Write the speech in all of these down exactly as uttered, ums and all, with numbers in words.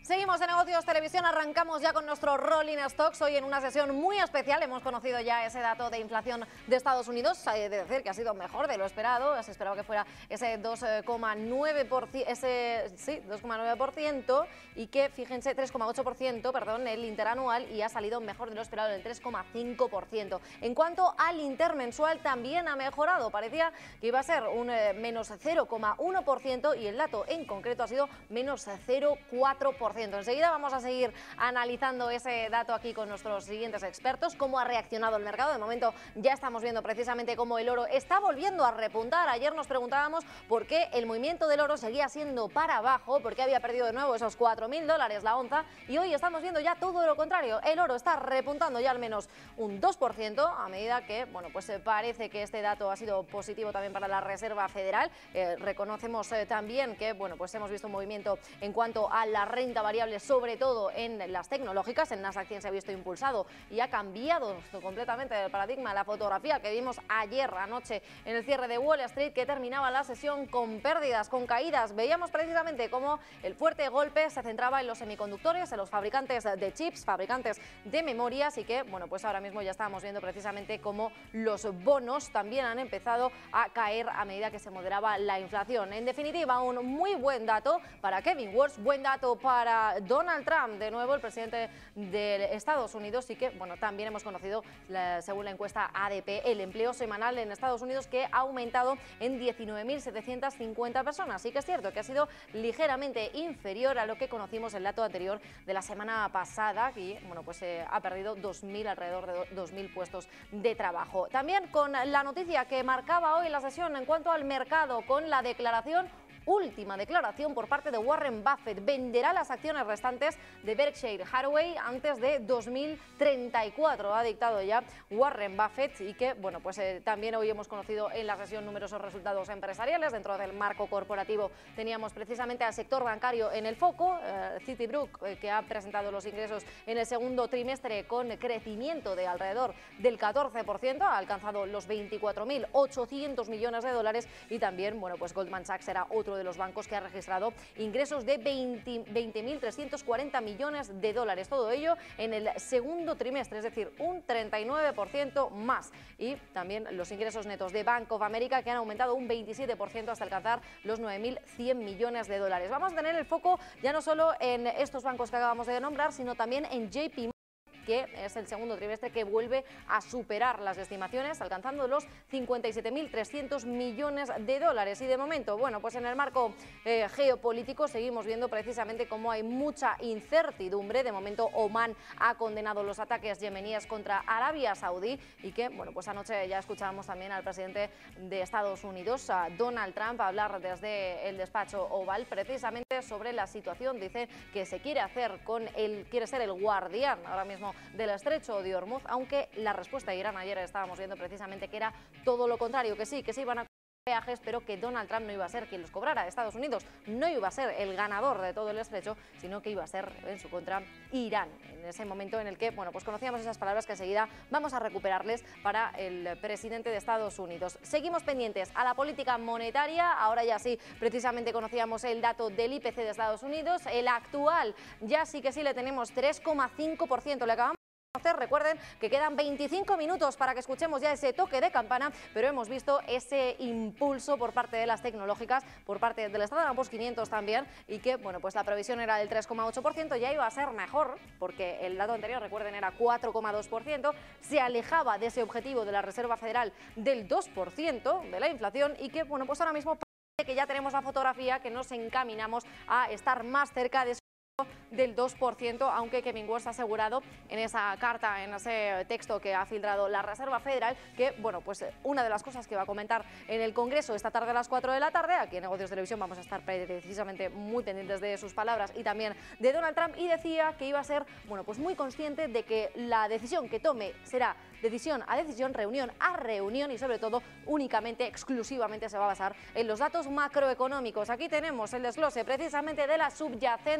Seguimos en Negocios Televisión, arrancamos ya con nuestro Rolling Stocks. Hoy en una sesión muy especial hemos conocido ya ese dato de inflación de Estados Unidos. Hay de decir que ha sido mejor de lo esperado, se esperaba que fuera ese dos coma nueve por ciento, ese, sí, dos coma nueve por ciento y que, fíjense, tres coma ocho por ciento, perdón, el interanual, y ha salido mejor de lo esperado, el tres coma cinco por ciento. En cuanto al intermensual, también ha mejorado, parecía que iba a ser un eh, menos cero coma uno por ciento y el dato en concreto ha sido menos cero coma cuatro por ciento. Enseguida vamos a seguir analizando ese dato aquí con nuestros siguientes expertos, cómo ha reaccionado el mercado. De momento ya estamos viendo precisamente cómo el oro está volviendo a repuntar. Ayer nos preguntábamos por qué el movimiento del oro seguía siendo para abajo, por qué había perdido de nuevo esos cuatro mil dólares la onza, y hoy estamos viendo ya todo lo contrario. El oro está repuntando ya al menos un dos por ciento a medida que, bueno, pues parece que este dato ha sido positivo también para la Reserva Federal. Eh, reconocemos eh, también que, bueno, pues hemos visto un movimiento en cuanto a la renta variable, sobre todo en las tecnológicas. En Nasdaq se ha visto impulsado y ha cambiado completamente el paradigma, la fotografía que vimos ayer anoche en el cierre de Wall Street, que terminaba la sesión con pérdidas, con caídas. Veíamos precisamente cómo el fuerte golpe se centraba en los semiconductores, en los fabricantes de chips, fabricantes de memorias, y que, bueno, pues ahora mismo ya estábamos viendo precisamente cómo los bonos también han empezado a caer a medida que se moderaba la inflación. En definitiva, un muy buen dato para Kevin Warsh, buen dato para Donald Trump, de nuevo el presidente de Estados Unidos, y que, bueno, también hemos conocido, la, según la encuesta A D P, el empleo semanal en Estados Unidos, que ha aumentado en diecinueve mil setecientas cincuenta personas. Sí que es cierto que ha sido ligeramente inferior a lo que conocimos el dato anterior de la semana pasada, y, bueno, pues eh, ha perdido dos mil, alrededor de dos mil puestos de trabajo. También con la noticia que marcaba hoy la sesión en cuanto al mercado, con la declaración última declaración por parte de Warren Buffett. Venderá las acciones restantes de Berkshire Hathaway antes de dos mil treinta y cuatro, ha dictado ya Warren Buffett, y que, bueno, pues eh, también hoy hemos conocido en la sesión numerosos resultados empresariales. Dentro del marco corporativo teníamos precisamente al sector bancario en el foco, eh, Citigroup, eh, que ha presentado los ingresos en el segundo trimestre con crecimiento de alrededor del catorce por ciento, ha alcanzado los veinticuatro mil ochocientos millones de dólares, y también, bueno, pues Goldman Sachs será otro de los bancos que ha registrado ingresos de veinte mil trescientos cuarenta millones de dólares. Todo ello en el segundo trimestre, es decir, un treinta y nueve por ciento más. Y también los ingresos netos de Bank of America, que han aumentado un veintisiete por ciento hasta alcanzar los nueve mil cien millones de dólares. Vamos a tener el foco ya no solo en estos bancos que acabamos de nombrar, sino también en J P Morgan, que es el segundo trimestre que vuelve a superar las estimaciones, alcanzando los cincuenta y siete mil trescientos millones de dólares. Y de momento, bueno, pues en el marco eh, geopolítico seguimos viendo precisamente cómo hay mucha incertidumbre. De momento, Omán ha condenado los ataques yemeníes contra Arabia Saudí, y que, bueno, pues anoche ya escuchábamos también al presidente de Estados Unidos, a Donald Trump, hablar desde el despacho Oval precisamente sobre la situación. Dice que se quiere hacer con el, quiere ser el guardián ahora mismo del estrecho de Hormuz, aunque la respuesta de Irán ayer estábamos viendo precisamente que era todo lo contrario, que sí, que sí iban a peajes, pero que Donald Trump no iba a ser quien los cobrara. Estados Unidos no iba a ser el ganador de todo el estrecho, sino que iba a ser en su contra Irán. En ese momento en el que, bueno, pues conocíamos esas palabras que enseguida vamos a recuperarles para el presidente de Estados Unidos. Seguimos pendientes a la política monetaria. Ahora ya sí, precisamente conocíamos el dato del I P C de Estados Unidos. El actual ya sí que sí le tenemos tres coma cinco por ciento. Le acabamos Recuerden que quedan veinticinco minutos para que escuchemos ya ese toque de campana, pero hemos visto ese impulso por parte de las tecnológicas, por parte del Standard and Poor's quinientos también, y que, bueno, pues la previsión era del tres coma ocho por ciento, ya iba a ser mejor, porque el dato anterior, recuerden, era cuatro coma dos por ciento, se alejaba de ese objetivo de la Reserva Federal del dos por ciento de la inflación, y que, bueno, pues ahora mismo parece que ya tenemos la fotografía, que nos encaminamos a estar más cerca de eso del dos por ciento, aunque Kevin Warsh ha asegurado en esa carta, en ese texto que ha filtrado la Reserva Federal, que, bueno, pues una de las cosas que va a comentar en el Congreso esta tarde a las cuatro de la tarde, aquí en Negocios Televisión vamos a estar precisamente muy pendientes de sus palabras y también de Donald Trump, y decía que iba a ser, bueno, pues muy consciente de que la decisión que tome será decisión a decisión, reunión a reunión, y sobre todo únicamente, exclusivamente se va a basar en los datos macroeconómicos. Aquí tenemos el desglose precisamente de la subyacente, la inflación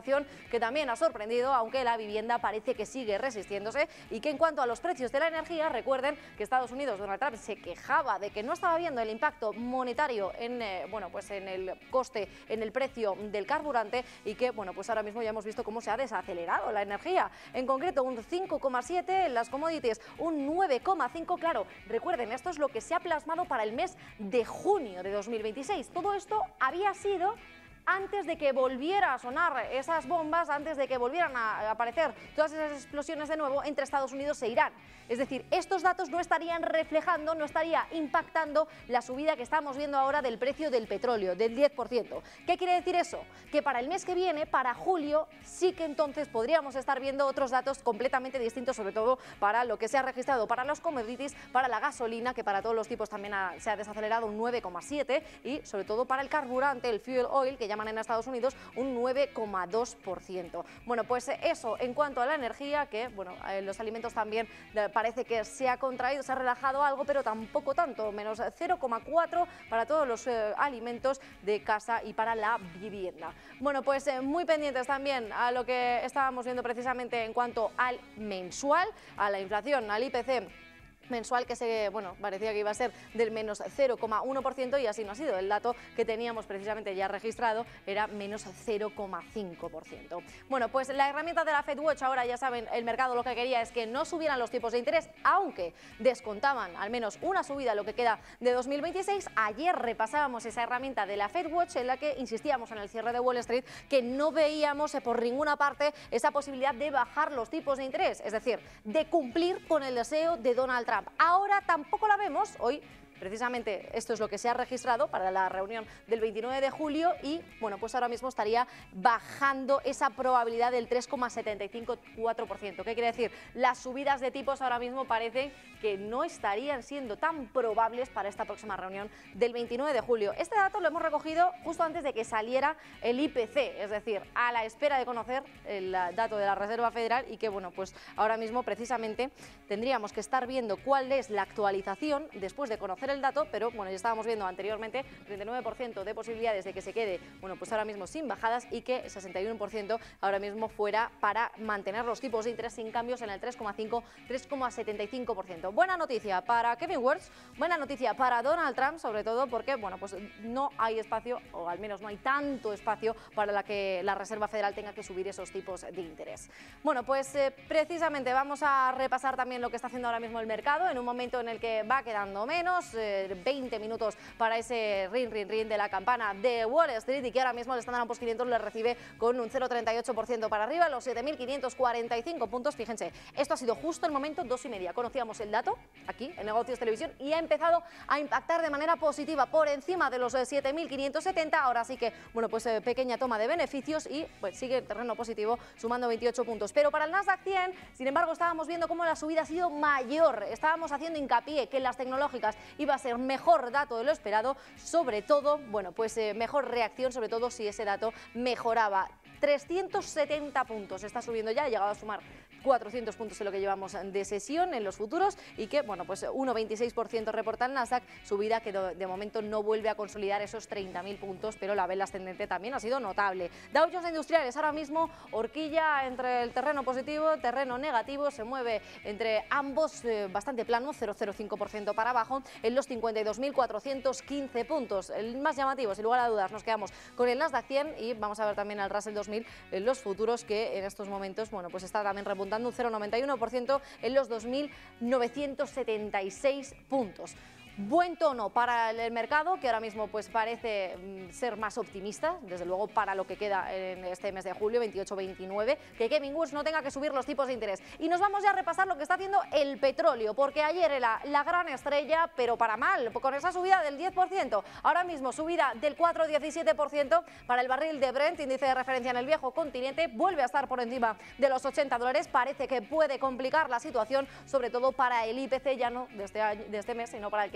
inflación que también ha sorprendido, aunque la vivienda parece que sigue resistiéndose, y que en cuanto a los precios de la energía, recuerden que Estados Unidos, Donald Trump se quejaba de que no estaba viendo el impacto monetario en, eh, bueno, pues en el coste, en el precio del carburante, y que bueno, pues ahora mismo ya hemos visto cómo se ha desacelerado la energía, en concreto un cinco coma siete, en las commodities un nueve coma cinco. Claro, recuerden, esto es lo que se ha plasmado para el mes de junio de dos mil veintiséis. Todo esto había sido antes de que volviera a sonar esas bombas, antes de que volvieran a aparecer todas esas explosiones de nuevo entre Estados Unidos e Irán. Es decir, estos datos no estarían reflejando, no estaría impactando la subida que estamos viendo ahora del precio del petróleo, del diez por ciento. ¿Qué quiere decir eso? Que para el mes que viene, para julio, sí que entonces podríamos estar viendo otros datos completamente distintos, sobre todo para lo que se ha registrado para los commodities, para la gasolina, que para todos los tipos también ha, se ha desacelerado un nueve coma siete, y sobre todo para el carburante, el fuel oil, que llaman en Estados Unidos, un nueve coma dos por ciento. Bueno, pues eso en cuanto a la energía, que bueno, eh, los alimentos también eh, parece que se ha contraído, se ha relajado algo, pero tampoco tanto, menos cero coma cuatro para todos los eh, alimentos de casa y para la vivienda. Bueno, pues eh, muy pendientes también a lo que estábamos viendo precisamente en cuanto al mensual, a la inflación, al I P C mensual, que se, bueno, parecía que iba a ser del menos cero coma uno por ciento, y así no ha sido. El dato que teníamos precisamente ya registrado era menos cero coma cinco por ciento. Bueno, pues la herramienta de la FedWatch, ahora ya saben, el mercado lo que quería es que no subieran los tipos de interés, aunque descontaban al menos una subida lo que queda de dos mil veintiséis. Ayer repasábamos esa herramienta de la FedWatch, en la que insistíamos en el cierre de Wall Street que no veíamos por ninguna parte esa posibilidad de bajar los tipos de interés, es decir, de cumplir con el deseo de Donald Trump. Ahora tampoco la vemos. Hoy precisamente esto es lo que se ha registrado para la reunión del veintinueve de julio, y bueno, pues ahora mismo estaría bajando esa probabilidad del tres coma setenta y cinco cuatro por ciento. ¿Qué quiere decir? Las subidas de tipos ahora mismo parecen que no estarían siendo tan probables para esta próxima reunión del veintinueve de julio. Este dato lo hemos recogido justo antes de que saliera el I P C, es decir, a la espera de conocer el dato de la Reserva Federal, y que bueno, pues ahora mismo precisamente tendríamos que estar viendo cuál es la actualización después de conocer el dato, pero bueno, ya estábamos viendo anteriormente treinta y nueve por ciento de posibilidades de que se quede, bueno, pues ahora mismo sin bajadas, y que sesenta y uno por ciento ahora mismo fuera para mantener los tipos de interés sin cambios en el tres coma cinco, tres coma setenta y cinco por ciento. Buena noticia para Kevin Wirtz, buena noticia para Donald Trump, sobre todo porque, bueno, pues no hay espacio, o al menos no hay tanto espacio para la que la Reserva Federal tenga que subir esos tipos de interés. Bueno, pues eh, precisamente vamos a repasar también lo que está haciendo ahora mismo el mercado, en un momento en el que va quedando menos, eh, veinte minutos para ese ring, ring, ring de la campana de Wall Street, y que ahora mismo el Standard and Poor's quinientos le recibe con un cero coma treinta y ocho por ciento para arriba, los siete mil quinientos cuarenta y cinco puntos. Fíjense, esto ha sido justo el momento, dos y media. Conocíamos el dato aquí en Negocios Televisión y ha empezado a impactar de manera positiva por encima de los siete mil quinientos setenta. Ahora sí que, bueno, pues eh, pequeña toma de beneficios y pues sigue el terreno positivo sumando veintiocho puntos. Pero para el Nasdaq cien, sin embargo, estábamos viendo cómo la subida ha sido mayor. Estábamos haciendo hincapié que en las tecnológicas iba a ser mejor dato de lo esperado, sobre todo, bueno, pues eh, mejor reacción, sobre todo si ese dato mejoraba. trescientos setenta puntos está subiendo ya, ha llegado a sumar cuatrocientos puntos en lo que llevamos de sesión en los futuros, y que, bueno, pues uno coma veintiséis por ciento reporta el Nasdaq, subida que de momento no vuelve a consolidar esos treinta mil puntos, pero la vela ascendente también ha sido notable. Dow Jones Industriales ahora mismo horquilla entre el terreno positivo, terreno negativo, se mueve entre ambos eh, bastante plano, cero coma cero cinco por ciento para abajo en los cincuenta y dos mil cuatrocientos quince puntos. El más llamativo, sin lugar a dudas, nos quedamos con el Nasdaq cien, y vamos a ver también al Russell dos mil en los futuros, que en estos momentos, bueno, pues está también repuntando un cero coma noventa y uno por ciento en los dos mil novecientos setenta y seis puntos. Buen tono para el mercado, que ahora mismo pues parece mm, ser más optimista, desde luego para lo que queda en este mes de julio, veintiocho veintinueve, que Kevin Wirtz no tenga que subir los tipos de interés. Y nos vamos ya a repasar lo que está haciendo el petróleo, porque ayer era la gran estrella, pero para mal, con esa subida del diez por ciento. Ahora mismo subida del cuatro coma diecisiete por ciento para el barril de Brent, índice de referencia en el viejo continente, vuelve a estar por encima de los ochenta dólares. Parece que puede complicar la situación, sobre todo para el I P C, ya no de este, año, de este mes, sino para el que viene.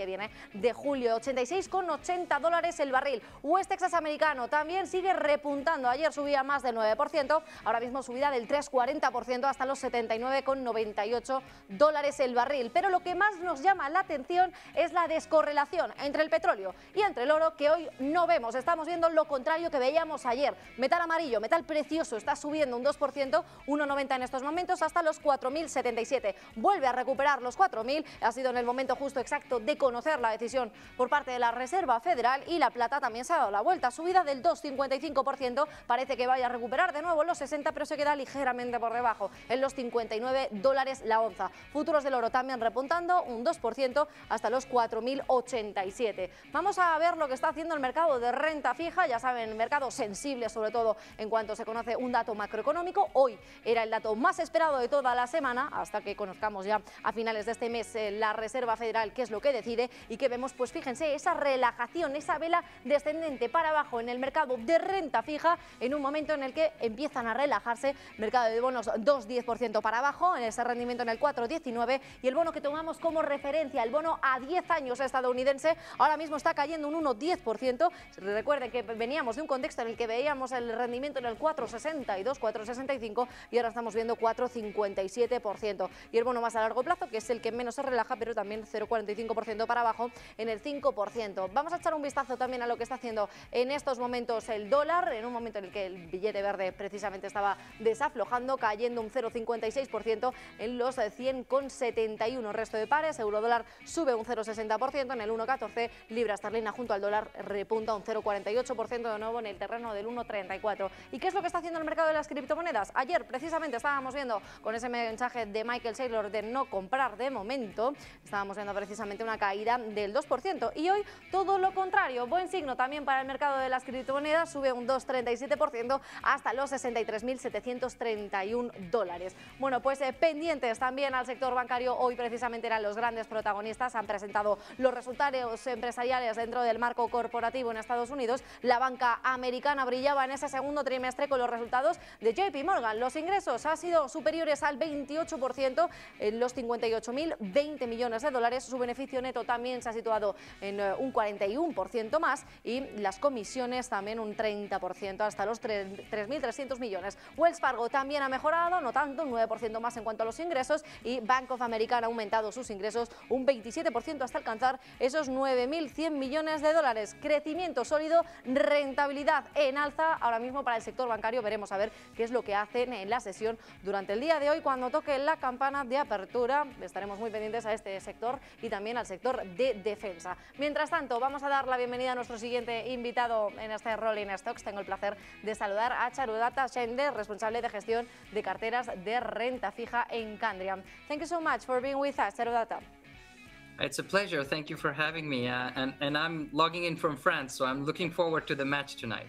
viene de julio. ochenta y seis con ochenta dólares el barril. West Texas americano también sigue repuntando. Ayer subía más del nueve por ciento, ahora mismo subida del tres coma cuarenta por ciento hasta los setenta y nueve con noventa y ocho dólares el barril. Pero lo que más nos llama la atención es la descorrelación entre el petróleo y entre el oro, que hoy no vemos. Estamos viendo lo contrario que veíamos ayer. Metal amarillo, metal precioso, está subiendo un dos por ciento, uno coma noventa en estos momentos, hasta los cuatro mil setenta y siete. Vuelve a recuperar los cuatro mil, ha sido en el momento justo exacto de conocer la decisión por parte de la Reserva Federal, y la plata también se ha dado la vuelta, subida del dos coma cincuenta y cinco por ciento, parece que vaya a recuperar de nuevo los sesenta, pero se queda ligeramente por debajo, en los cincuenta y nueve dólares la onza. Futuros del oro también repuntando un dos por ciento hasta los cuatro mil ochenta y siete. Vamos a ver lo que está haciendo el mercado de renta fija, ya saben, mercado sensible sobre todo en cuanto se conoce un dato macroeconómico. Hoy era el dato más esperado de toda la semana, hasta que conozcamos ya a finales de este mes eh, la Reserva Federal qué es lo que decide, y que vemos, pues fíjense, esa relajación, esa vela descendente para abajo en el mercado de renta fija, en un momento en el que empiezan a relajarse. Mercado de bonos dos coma diez por ciento para abajo, en ese rendimiento en el cuatro coma diecinueve, y el bono que tomamos como referencia, el bono a diez años estadounidense, ahora mismo está cayendo un uno coma diez por ciento. Recuerden que veníamos de un contexto en el que veíamos el rendimiento en el cuatro coma sesenta y dos, cuatro coma sesenta y cinco, y ahora estamos viendo cuatro coma cincuenta y siete por ciento. Y el bono más a largo plazo, que es el que menos se relaja, pero también cero coma cuarenta y cinco por ciento para abajo, en el cinco por ciento. Vamos a echar un vistazo también a lo que está haciendo en estos momentos el dólar, en un momento en el que el billete verde precisamente estaba desaflojando, cayendo un cero coma cincuenta y seis por ciento en los cien coma setenta y uno. Resto de pares, eurodólar sube un cero coma sesenta por ciento en el uno coma catorce, libra esterlina junto al dólar repunta un cero coma cuarenta y ocho por ciento de nuevo en el terreno del uno coma treinta y cuatro. ¿Y qué es lo que está haciendo el mercado de las criptomonedas? Ayer precisamente estábamos viendo con ese mensaje de Michael Saylor de no comprar de momento, estábamos viendo precisamente una caída del dos por ciento, y hoy todo lo contrario, buen signo también para el mercado de las criptomonedas, sube un dos coma treinta y siete por ciento hasta los sesenta y tres mil setecientos treinta y uno dólares. Bueno, pues eh, pendientes también al sector bancario, hoy precisamente eran los grandes protagonistas, han presentado los resultados empresariales dentro del marco corporativo en Estados Unidos. La banca americana brillaba en ese segundo trimestre con los resultados de J P Morgan. Los ingresos han sido superiores al veintiocho por ciento, en los cincuenta y ocho mil veinte millones de dólares. Su beneficio neto también se ha situado en eh, un cuarenta y uno por ciento más, y las comisiones también un treinta por ciento hasta los tres mil trescientos millones. Wells Fargo también ha mejorado, no tanto, un nueve por ciento más en cuanto a los ingresos, y Bank of America ha aumentado sus ingresos un veintisiete por ciento hasta alcanzar esos nueve mil cien millones de dólares. Crecimiento sólido, rentabilidad en alza ahora mismo para el sector bancario. Veremos a ver qué es lo que hacen en la sesión durante el día de hoy, cuando toque la campana de apertura. Estaremos muy pendientes a este sector y también al sector de defensa. Mientras tanto, vamos a dar la bienvenida a nuestro siguiente invitado en este Rolling Stocks. Tengo el placer de saludar a Charudata Shende, responsable de gestión de carteras de renta fija en Candriam. Thank you so much for being with us, Charudata. It's a pleasure. Thank you for having me. Uh, and, and I'm logging in from France, so I'm looking forward to the match tonight.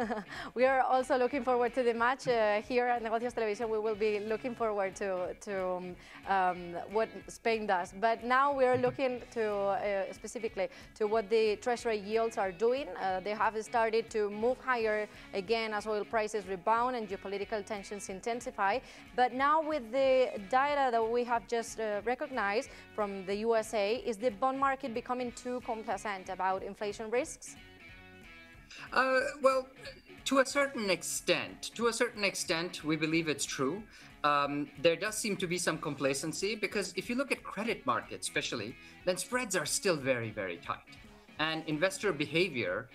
We are also looking forward to the match uh, here at Negocios Televisión. We will be looking forward to, to um, um, what Spain does. But now we are looking to uh, specifically to what the Treasury yields are doing. Uh, they have started to move higher again as oil prices rebound and geopolitical tensions intensify. But now with the data that we have just uh, recognized from the U S A, is the bond market becoming too complacent about inflation risks? Uh, well, to a certain extent, to a certain extent, we believe it's true. Um, there does seem to be some complacency, because if you look at credit markets especially, then spreads are still very, very tight. And investor behavior